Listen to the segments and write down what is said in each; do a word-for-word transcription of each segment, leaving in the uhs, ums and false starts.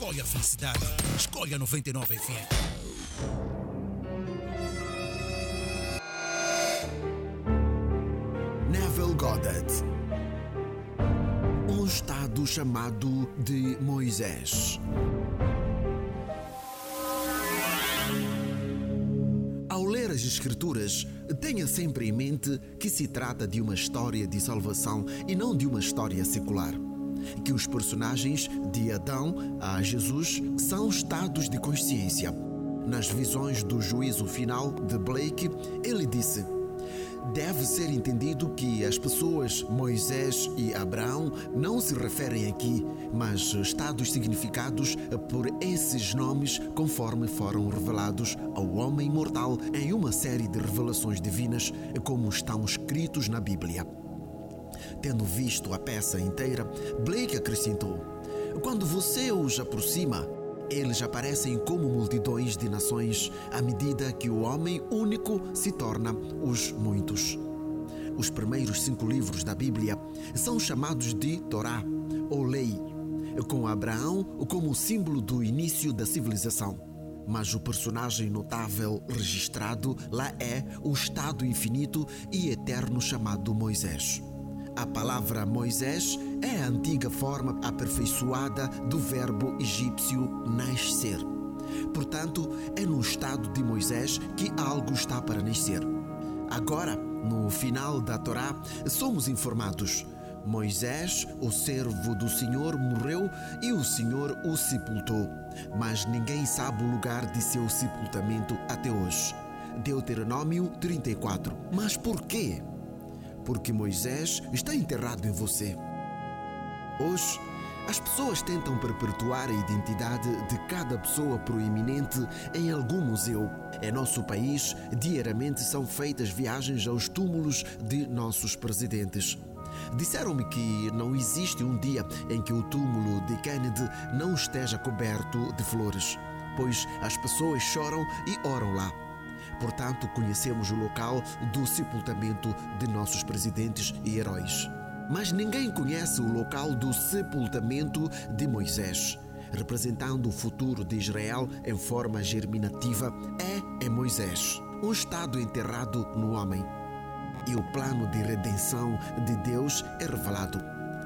Escolhe a felicidade. Escolhe a noventa e nove F M. Neville Goddard. Um estado chamado de Moisés. Ao ler as Escrituras, tenha sempre em mente que se trata de uma história de salvação e não de uma história secular. Que os personagens, de Adão a Jesus, são estados de consciência. Nas visões do juízo final de Blake, ele disse: deve ser entendido que as pessoas Moisés e Abraão não se referem aqui, mas estados significados por esses nomes conforme foram revelados ao homem mortal em uma série de revelações divinas, como estão escritos na Bíblia. Tendo visto a peça inteira, Blake acrescentou: quando você os aproxima, eles aparecem como multidões de nações à medida que o homem único se torna os muitos. Os primeiros cinco livros da Bíblia são chamados de Torá, ou Lei, com Abraão como símbolo do início da civilização. Mas o personagem notável registrado lá é o estado infinito e eterno chamado Moisés. A palavra Moisés é a antiga forma aperfeiçoada do verbo egípcio nascer. Portanto, é no estado de Moisés que algo está para nascer. Agora, no final da Torá, somos informados: Moisés, o servo do Senhor, morreu e o Senhor o sepultou. Mas ninguém sabe o lugar de seu sepultamento até hoje. Deuteronômio trinta e quatro. Mas por quê? Porque Moisés está enterrado em você. Hoje, as pessoas tentam perpetuar a identidade de cada pessoa proeminente em algum museu. Em nosso país, diariamente são feitas viagens aos túmulos de nossos presidentes. Disseram-me que não existe um dia em que o túmulo de Kennedy não esteja coberto de flores, pois as pessoas choram e oram lá. Portanto, conhecemos o local do sepultamento de nossos presidentes e heróis. Mas ninguém conhece o local do sepultamento de Moisés. Representando o futuro de Israel em forma germinativa, é em Moisés, um estado enterrado no homem. E o plano de redenção de Deus é revelado.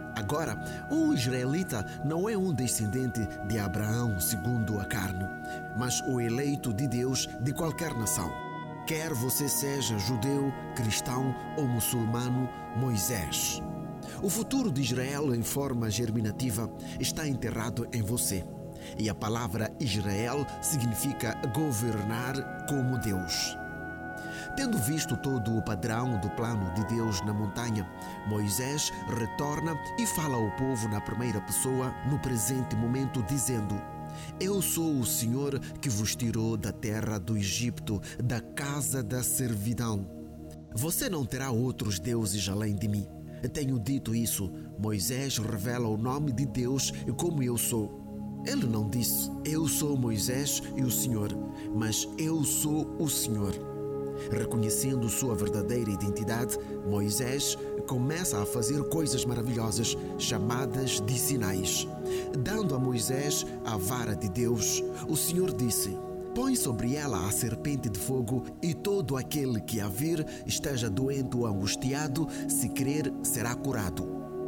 Agora, um israelita não é um descendente de Abraão segundo a carne, mas o eleito de Deus de qualquer nação. Quer você seja judeu, cristão ou muçulmano, Moisés. O futuro de Israel em forma germinativa está enterrado em você. E a palavra Israel significa governar como Deus. Tendo visto todo o padrão do plano de Deus na montanha, Moisés retorna e fala ao povo na primeira pessoa no presente momento, dizendo: eu sou o Senhor que vos tirou da terra do Egito, da casa da servidão. Você não terá outros deuses além de mim. Tenho dito isso. Moisés revela o nome de Deus como eu sou. Ele não disse: eu sou Moisés e o Senhor, mas eu sou o Senhor. Reconhecendo sua verdadeira identidade, Moisés começa a fazer coisas maravilhosas, chamadas de sinais. Dando a Moisés a vara de Deus, o Senhor disse: põe sobre ela a serpente de fogo, e todo aquele que a vir esteja doente ou angustiado, se crer, será curado.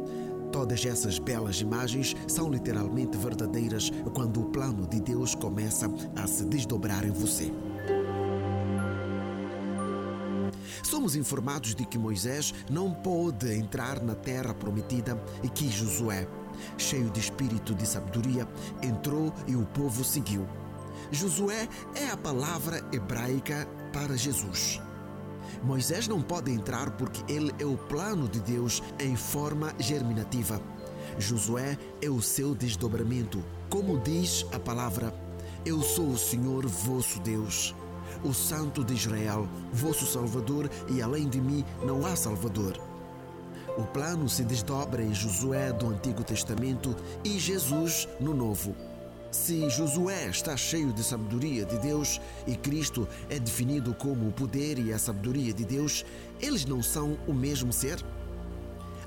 Todas essas belas imagens são literalmente verdadeiras quando o plano de Deus começa a se desdobrar em você. Somos informados de que Moisés não pôde entrar na terra prometida e que Josué, cheio de espírito de sabedoria, entrou e o povo seguiu. Josué é a palavra hebraica para Jesus. Moisés não pode entrar porque ele é o plano de Deus em forma germinativa. Josué é o seu desdobramento. Como diz a palavra: eu sou o Senhor vosso Deus, o Santo de Israel, vosso Salvador, e além de mim não há Salvador. O plano se desdobra em Josué do Antigo Testamento e Jesus no Novo. Se Josué está cheio de sabedoria de Deus e Cristo é definido como o poder e a sabedoria de Deus, eles não são o mesmo ser?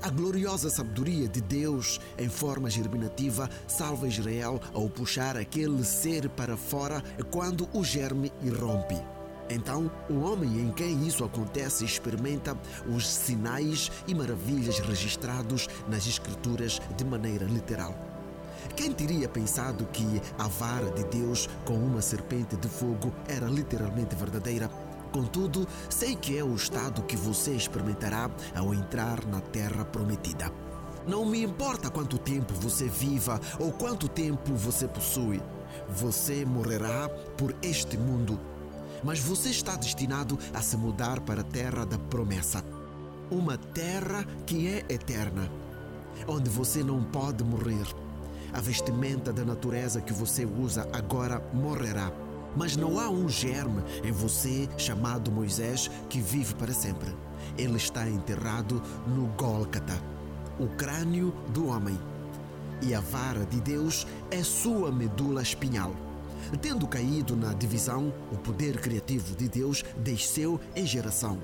A gloriosa sabedoria de Deus, em forma germinativa, salva Israel ao puxar aquele ser para fora quando o germe irrompe. Então, o homem em quem isso acontece experimenta os sinais e maravilhas registrados nas Escrituras de maneira literal. Quem teria pensado que a vara de Deus com uma serpente de fogo era literalmente verdadeira? Contudo, sei que é o estado que você experimentará ao entrar na terra prometida. Não me importa quanto tempo você viva ou quanto tempo você possui. Você morrerá por este mundo. Mas você está destinado a se mudar para a terra da promessa. Uma terra que é eterna, onde você não pode morrer. A vestimenta da natureza que você usa agora morrerá. Mas não há um germe em você chamado Moisés que vive para sempre. Ele está enterrado no Gólgota, o crânio do homem. E a vara de Deus é sua medula espinhal. Tendo caído na divisão, o poder criativo de Deus desceu em geração.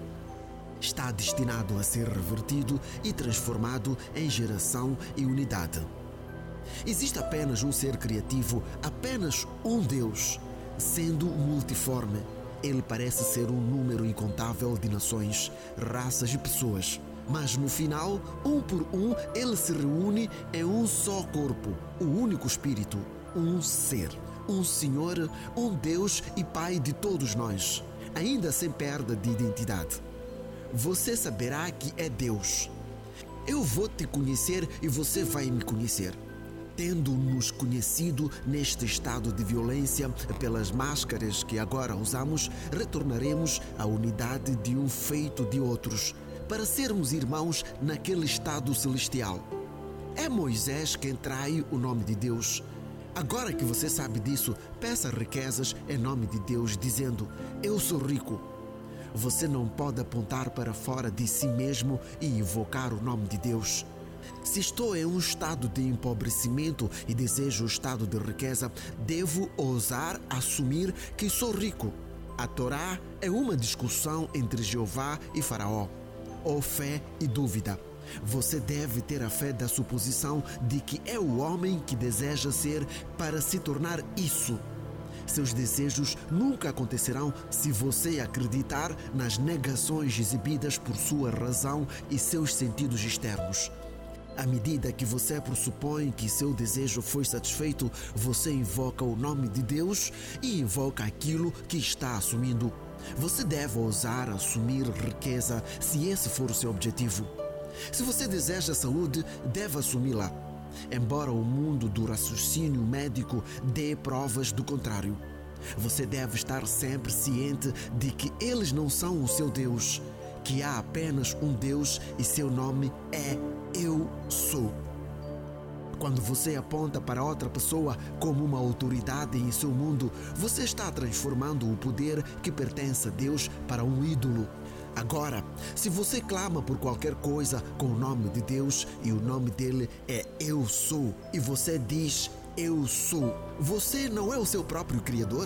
Está destinado a ser revertido e transformado em geração e unidade. Existe apenas um ser criativo, apenas um Deus. Sendo multiforme, ele parece ser um número incontável de nações, raças e pessoas. Mas no final, um por um, ele se reúne em um só corpo, o único Espírito, um ser, um Senhor, um Deus e Pai de todos nós, ainda sem perda de identidade. Você saberá que é Deus. Eu vou te conhecer e você vai me conhecer. Tendo-nos conhecido neste estado de violência pelas máscaras que agora usamos, retornaremos à unidade de um feito de outros, para sermos irmãos naquele estado celestial. É Moisés quem trai o nome de Deus. Agora que você sabe disso, peça riquezas em nome de Deus, dizendo: eu sou rico. Você não pode apontar para fora de si mesmo e invocar o nome de Deus. Se estou em um estado de empobrecimento e desejo o estado de riqueza, devo ousar assumir que sou rico. A Torá é uma discussão entre Jeová e Faraó, ou fé e dúvida. Você deve ter a fé da suposição de que é o homem que deseja ser para se tornar isso. Seus desejos nunca acontecerão se você acreditar nas negações exibidas por sua razão e seus sentidos externos. À medida que você pressupõe que seu desejo foi satisfeito, você invoca o nome de Deus e invoca aquilo que está assumindo. Você deve ousar assumir riqueza se esse for o seu objetivo. Se você deseja saúde, deve assumi-la, embora o mundo do raciocínio médico dê provas do contrário. Você deve estar sempre ciente de que eles não são o seu Deus, que há apenas um Deus e seu nome é Eu Sou. Quando você aponta para outra pessoa como uma autoridade em seu mundo, você está transformando o poder que pertence a Deus para um ídolo. Agora, se você clama por qualquer coisa com o nome de Deus e o nome dele é Eu Sou, e você diz Eu Sou, você não é o seu próprio Criador?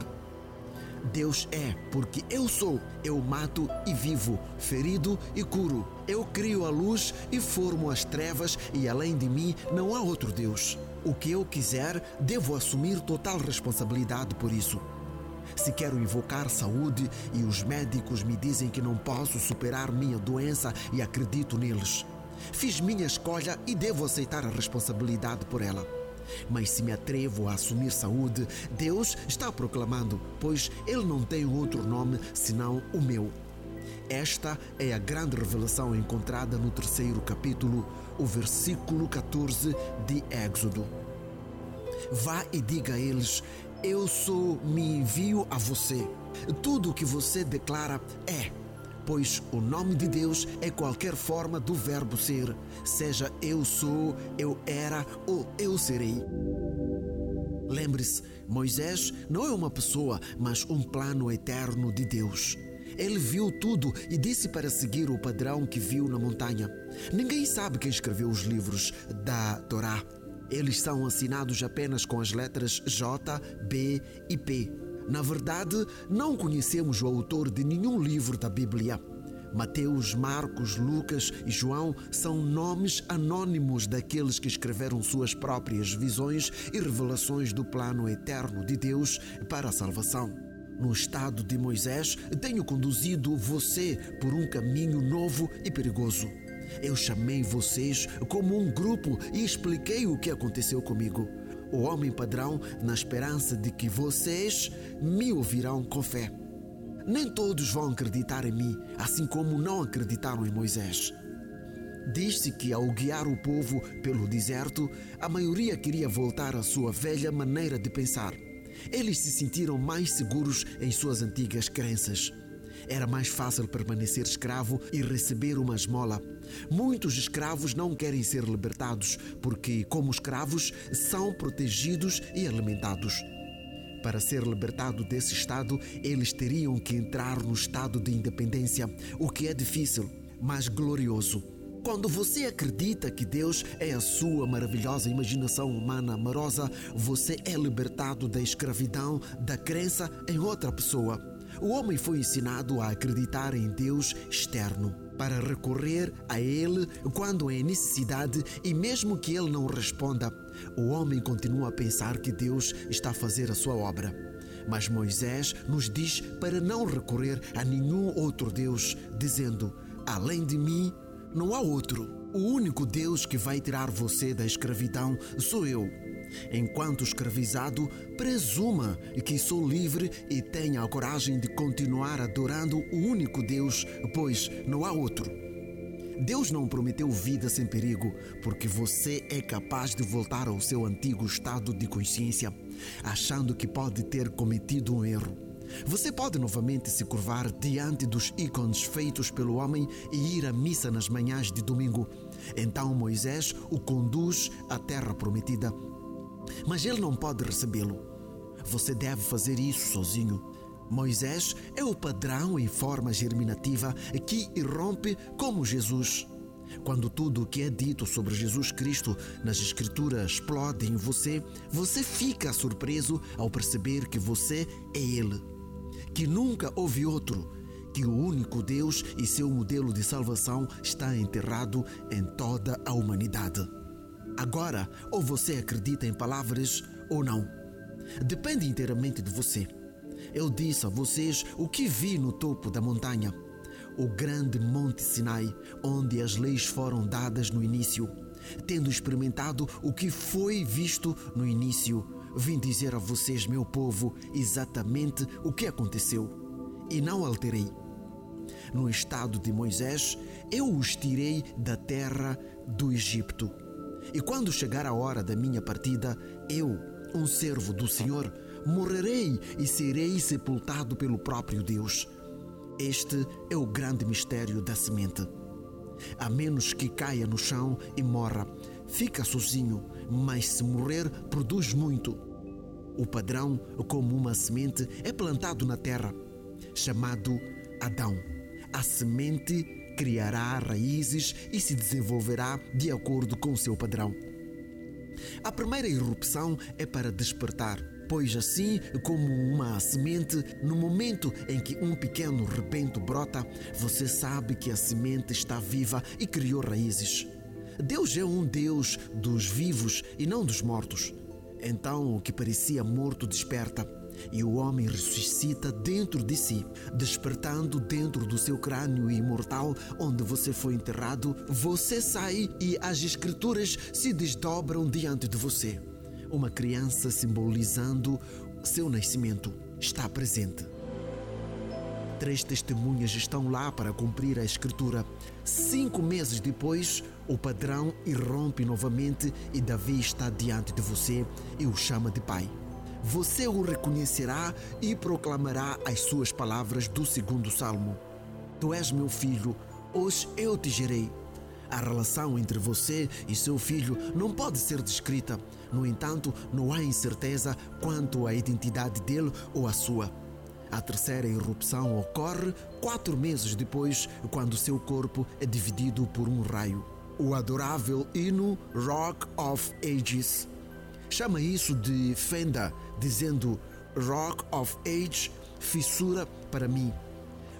Deus é, porque eu sou, eu mato e vivo, ferido e curo. Eu crio a luz e formo as trevas e além de mim não há outro Deus. O que eu quiser, devo assumir total responsabilidade por isso. Se quero invocar saúde e os médicos me dizem que não posso superar minha doença e acredito neles, fiz minha escolha e devo aceitar a responsabilidade por ela. Mas se me atrevo a assumir saúde, Deus está proclamando, pois Ele não tem outro nome senão o meu. Esta é a grande revelação encontrada no terceiro capítulo, o versículo catorze de Êxodo. Vá e diga a eles: eu sou, me envio a você. Tudo o que você declara é, pois o nome de Deus é qualquer forma do verbo ser, seja eu sou, eu era ou eu serei. Lembre-se, Moisés não é uma pessoa, mas um plano eterno de Deus. Ele viu tudo e disse para seguir o padrão que viu na montanha. Ninguém sabe quem escreveu os livros da Torá. Eles são assinados apenas com as letras J, B e P. Na verdade, não conhecemos o autor de nenhum livro da Bíblia. Mateus, Marcos, Lucas e João são nomes anônimos daqueles que escreveram suas próprias visões e revelações do plano eterno de Deus para a salvação. No estado de Moisés, tenho conduzido você por um caminho novo e perigoso. Eu chamei vocês como um grupo e expliquei o que aconteceu comigo, o homem padrão, na esperança de que vocês me ouvirão com fé. Nem todos vão acreditar em mim, assim como não acreditaram em Moisés. Diz-se que, ao guiar o povo pelo deserto, a maioria queria voltar à sua velha maneira de pensar. Eles se sentiram mais seguros em suas antigas crenças. Era mais fácil permanecer escravo e receber uma esmola. Muitos escravos não querem ser libertados porque, como escravos, são protegidos e alimentados. Para ser libertado desse estado, eles teriam que entrar no estado de independência, o que é difícil, mas glorioso. Quando você acredita que Deus é a sua maravilhosa imaginação humana amorosa, você é libertado da escravidão, da crença em outra pessoa. O homem foi ensinado a acreditar em Deus externo, para recorrer a Ele quando é necessidade, e mesmo que Ele não responda, o homem continua a pensar que Deus está a fazer a sua obra. Mas Moisés nos diz para não recorrer a nenhum outro Deus, dizendo: além de mim, não há outro. O único Deus que vai tirar você da escravidão sou eu. Enquanto escravizado, presuma que sou livre e tenha a coragem de continuar adorando o único Deus, pois não há outro. Deus não prometeu vida sem perigo, porque você é capaz de voltar ao seu antigo estado de consciência, achando que pode ter cometido um erro. Você pode novamente se curvar diante dos ícones feitos pelo homem e ir à missa nas manhãs de domingo. Então Moisés o conduz à terra prometida. Mas ele não pode recebê-lo. Você deve fazer isso sozinho. Moisés é o padrão em forma germinativa que irrompe como Jesus. Quando tudo o que é dito sobre Jesus Cristo nas Escrituras explode em você, você fica surpreso ao perceber que você é Ele, que nunca houve outro, que o único Deus e seu modelo de salvação está enterrado em toda a humanidade. Agora, ou você acredita em palavras ou não. Depende inteiramente de você. Eu disse a vocês o que vi no topo da montanha, o grande Monte Sinai, onde as leis foram dadas no início. Tendo experimentado o que foi visto no início, vim dizer a vocês, meu povo, exatamente o que aconteceu, e não alterei. No estado de Moisés, eu os tirei da terra do Egito. E quando chegar a hora da minha partida, eu, um servo do Senhor, morrerei e serei sepultado pelo próprio Deus. Este é o grande mistério da semente. A menos que caia no chão e morra, fica sozinho, mas se morrer, produz muito. O padrão, como uma semente, é plantado na terra, chamado Adão. A semente criará raízes e se desenvolverá de acordo com o seu padrão. A primeira irrupção é para despertar, pois assim como uma semente, no momento em que um pequeno rebento brota, você sabe que a semente está viva e criou raízes. Deus é um Deus dos vivos e não dos mortos. Então o que parecia morto desperta, e o homem ressuscita dentro de si, despertando dentro do seu crânio imortal, onde você foi enterrado. Você sai e as Escrituras se desdobram diante de você. Uma criança simbolizando seu nascimento está presente. Três testemunhas estão lá para cumprir a Escritura. Cinco meses depois, o padrão irrompe novamente e Davi está diante de você e o chama de pai. Você o reconhecerá e proclamará as suas palavras do segundo salmo. Tu és meu filho, hoje eu te gerei. A relação entre você e seu filho não pode ser descrita. No entanto, não há incerteza quanto à identidade dele ou à sua. A terceira irrupção ocorre quatro meses depois, quando seu corpo é dividido por um raio. O adorável hino Rock of Ages chama isso de fenda, dizendo Rock of Age, fissura para mim.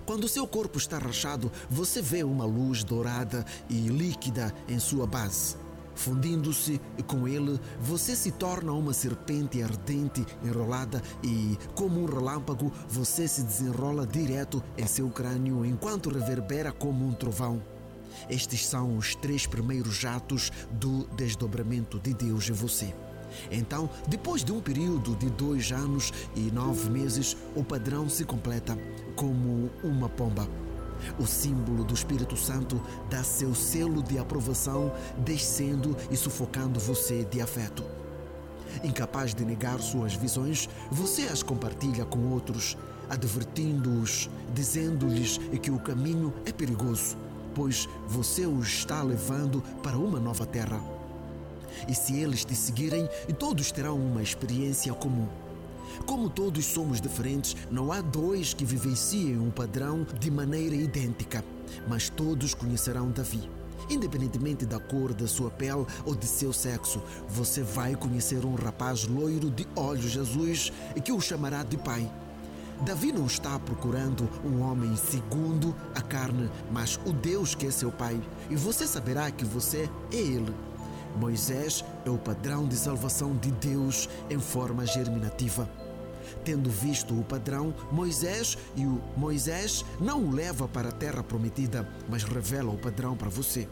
Quando seu corpo está rachado, você vê uma luz dourada e líquida em sua base. Fundindo-se com ele, você se torna uma serpente ardente enrolada e, como um relâmpago, você se desenrola direto em seu crânio enquanto reverbera como um trovão. Estes são os três primeiros jatos do desdobramento de Deus em você. Então, depois de um período de dois anos e nove meses, o padrão se completa como uma pomba. O símbolo do Espírito Santo dá seu selo de aprovação, descendo e sufocando você de afeto. Incapaz de negar suas visões, você as compartilha com outros, advertindo-os, dizendo-lhes que o caminho é perigoso, pois você os está levando para uma nova terra. E se eles te seguirem, todos terão uma experiência comum. Como todos somos diferentes, não há dois que vivenciem um padrão de maneira idêntica, mas todos conhecerão Davi. Independentemente da cor da sua pele ou de seu sexo, você vai conhecer um rapaz loiro de olhos azuis que o chamará de pai. Davi não está procurando um homem segundo a carne, mas o Deus que é seu pai, e você saberá que você é ele. Moisés é o padrão de salvação de Deus em forma germinativa. Tendo visto o padrão, Moisés e o Moisés não o leva para a terra prometida, mas revela o padrão para você.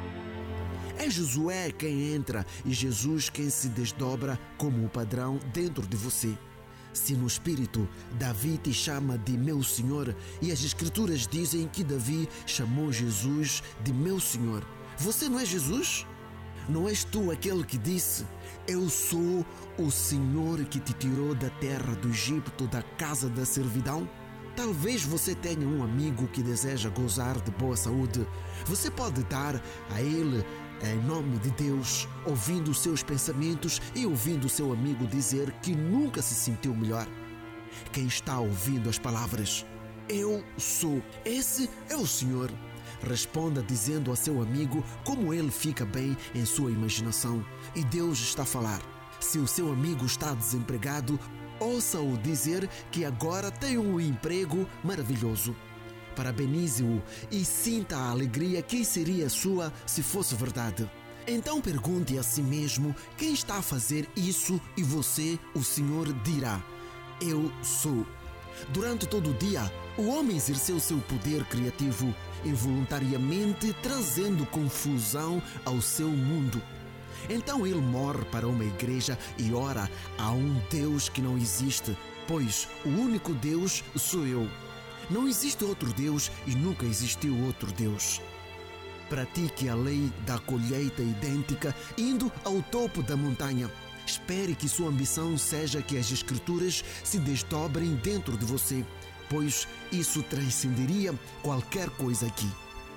É Josué quem entra e Jesus quem se desdobra como o padrão dentro de você. Se no Espírito Davi te chama de meu Senhor e as Escrituras dizem que Davi chamou Jesus de meu Senhor, você não é Jesus? Não és tu aquele que disse: eu sou o Senhor que te tirou da terra do Egito, da casa da servidão? Talvez você tenha um amigo que deseja gozar de boa saúde. Você pode dar a ele, em nome de Deus, ouvindo os seus pensamentos e ouvindo o seu amigo dizer que nunca se sentiu melhor. Quem está ouvindo as palavras eu sou, esse é o Senhor. Responda dizendo a seu amigo como ele fica bem em sua imaginação. E Deus está a falar. Se o seu amigo está desempregado, ouça-o dizer que agora tem um emprego maravilhoso. Parabenize-o e sinta a alegria que seria sua se fosse verdade. Então pergunte a si mesmo quem está a fazer isso e você, o Senhor, dirá: eu sou. Durante todo o dia, o homem exerceu seu poder criativo, involuntariamente trazendo confusão ao seu mundo. Então ele morre para uma igreja e ora a um Deus que não existe, pois o único Deus sou eu. Não existe outro Deus e nunca existiu outro Deus. Pratique a lei da colheita idêntica indo ao topo da montanha. Espere que sua ambição seja que as Escrituras se desdobrem dentro de você, pois isso transcenderia qualquer coisa aqui.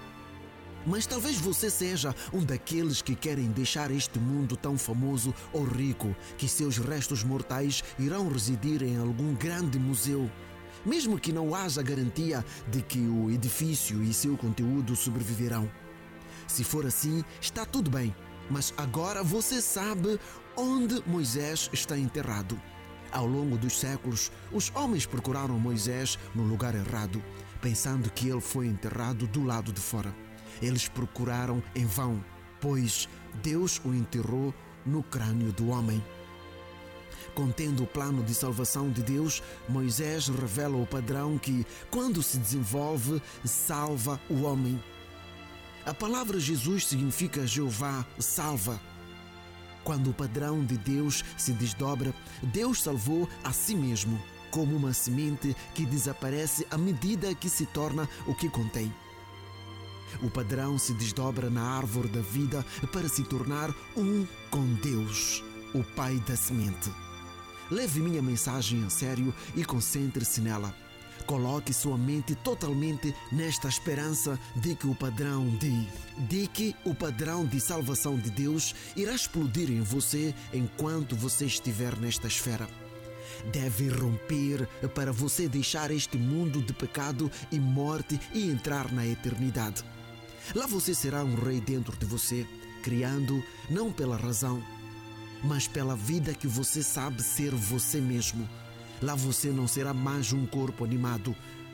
Mas talvez você seja um daqueles que querem deixar este mundo tão famoso ou rico que seus restos mortais irão residir em algum grande museu, mesmo que não haja garantia de que o edifício e seu conteúdo sobreviverão. Se for assim, está tudo bem, mas agora você sabe onde Moisés está enterrado. Ao longo dos séculos, os homens procuraram Moisés no lugar errado, pensando que ele foi enterrado do lado de fora. Eles procuraram em vão, pois Deus o enterrou no crânio do homem. Contendo o plano de salvação de Deus, Moisés revela o padrão que, quando se desenvolve, salva o homem. A palavra Jesus significa Jeová salva. Quando o padrão de Deus se desdobra, Deus salvou a si mesmo, como uma semente que desaparece à medida que se torna o que contém. O padrão se desdobra na árvore da vida para se tornar um com Deus, o Pai da semente. Leve minha mensagem a sério e concentre-se nela. Coloque sua mente totalmente nesta esperança de que o padrão de, de que o padrão de salvação de Deus irá explodir em você enquanto você estiver nesta esfera. Deve romper para você deixar este mundo de pecado e morte e entrar na eternidade. Lá você será um rei dentro de você, criando não pela razão, mas pela vida que você sabe ser você mesmo. Lá você não será mais um corpo animado,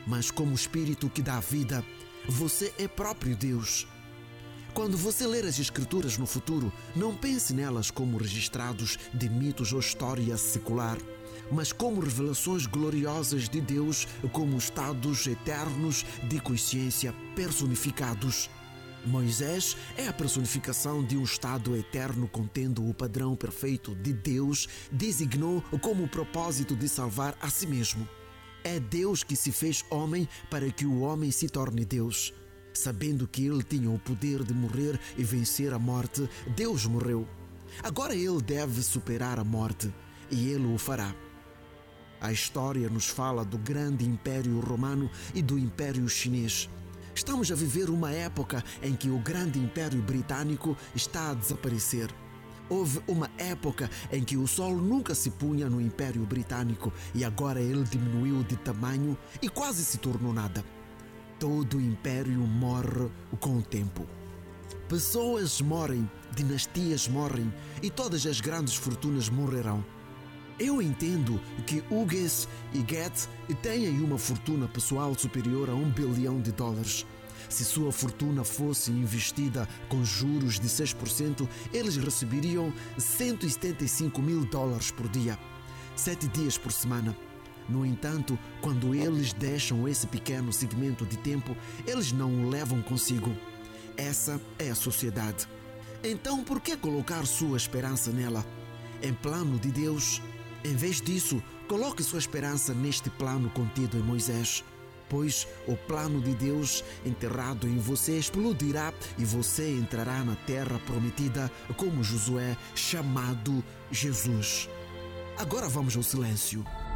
mas como Espírito que dá vida. Você é próprio Deus. Quando você ler as Escrituras no futuro, não pense nelas como registrados de mitos ou história secular, mas como revelações gloriosas de Deus, como estados eternos de consciência personificados. Moisés é a personificação de um estado eterno contendo o padrão perfeito de Deus, designou como o propósito de salvar a si mesmo. É Deus que se fez homem para que o homem se torne Deus. Sabendo que ele tinha o poder de morrer e vencer a morte, Deus morreu. Agora ele deve superar a morte, e ele o fará. A história nos fala do grande Império Romano e do Império Chinês. Estamos a viver uma época em que o grande Império Britânico está a desaparecer. Houve uma época em que o sol nunca se punha no Império Britânico e agora ele diminuiu de tamanho e quase se tornou nada. Todo o império morre com o tempo. Pessoas morrem, dinastias morrem e todas as grandes fortunas morrerão. Eu entendo que Hughes e Gates têm uma fortuna pessoal superior a um bilhão de dólares. Se sua fortuna fosse investida com juros de seis por cento, eles receberiam cento e setenta e cinco mil dólares por dia, sete dias por semana. No entanto, quando eles deixam esse pequeno segmento de tempo, eles não o levam consigo. Essa é a sociedade. Então, por que colocar sua esperança nela? Em plano de Deus? Em vez disso, coloque sua esperança neste plano contido em Moisés, pois o plano de Deus enterrado em você explodirá e você entrará na terra prometida como Josué, chamado Jesus. Agora vamos ao silêncio.